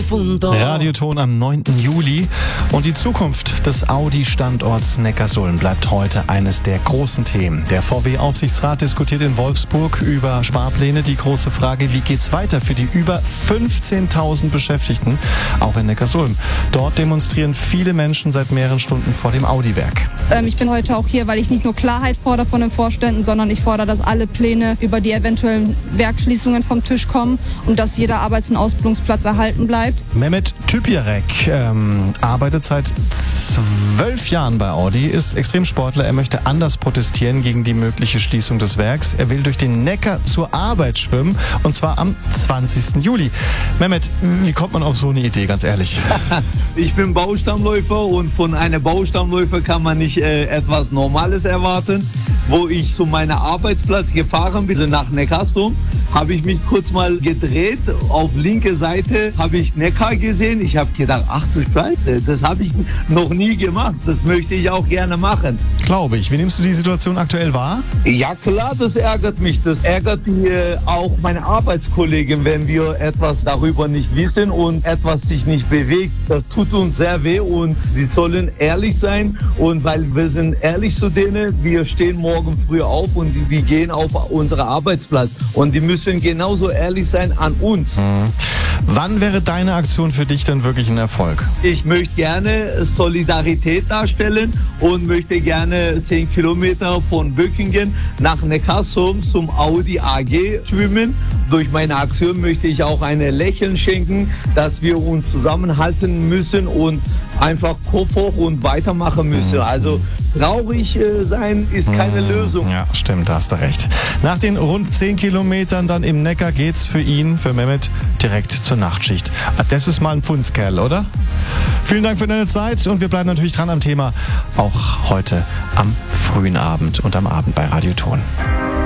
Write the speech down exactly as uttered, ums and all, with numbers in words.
profundo. Radioton am neunten Juli. Und die Zukunft des Audi-Standorts Neckarsulm bleibt heute eines der großen Themen. Der V W-Aufsichtsrat diskutiert in Wolfsburg über Sparpläne. Die große Frage, wie geht's weiter für die über fünfzehntausend Beschäftigten, auch in Neckarsulm. Dort demonstrieren viele Menschen seit mehreren Stunden vor dem Audi-Werk. Ähm, ich bin heute auch hier, weil ich nicht nur Klarheit fordere von den Vorständen, sondern ich fordere, dass alle Pläne über die eventuellen Werksschließungen vom Tisch kommen und dass jeder Arbeits- und Ausbildungsplatz erhalten bleibt. Mehmet Tüpierek ähm, arbeitet seit zwölf Jahren bei Audi, ist Extremsportler. Er möchte anders protestieren gegen die mögliche Schließung des Werks. Er will durch den Neckar zur Arbeit schwimmen, und zwar am zwanzigsten Juli. Mehmet, wie kommt man auf so eine Idee, ganz ehrlich? Ich bin Baustammläufer und von einem Baustammläufer kann man nicht äh, etwas Normales erwarten. Wo ich zu meinem Arbeitsplatz gefahren bin, nach Neckarsulm, habe ich mich kurz mal gedreht. Auf linke Seite habe ich Neckar gesehen. Ich habe gedacht, ach du Scheiße, das habe ich noch nie gemacht. Das möchte ich auch gerne machen. Glaube ich. Wie nimmst du die Situation aktuell wahr? Ja klar, das ärgert mich. Das ärgert die, äh, auch meine Arbeitskollegen, wenn wir etwas darüber nicht wissen und etwas sich nicht bewegt. Das tut uns sehr weh und sie sollen ehrlich sein. Und weil wir sind ehrlich zu denen, wir stehen morgen früh auf und wir gehen auf unseren Arbeitsplatz. Und die müssen genauso ehrlich sein an uns. Hm. Wann wäre deine Aktion für dich denn wirklich ein Erfolg? Ich möchte gerne Solidarität darstellen und möchte gerne zehn Kilometer von Böckingen nach Neckarsulm zum Audi A G schwimmen. Durch meine Aktion möchte ich auch ein Lächeln schenken, dass wir uns zusammenhalten müssen und einfach Kopf hoch und weitermachen müssen. Also traurig äh, sein ist keine mmh, Lösung. Ja, stimmt, da hast du recht. Nach den rund zehn Kilometern dann im Neckar geht's für ihn, für Mehmet, direkt zur Nachtschicht. Das ist mal ein Pfundskerl, oder? Vielen Dank für deine Zeit und wir bleiben natürlich dran am Thema, auch heute am frühen Abend und am Abend bei Radioton.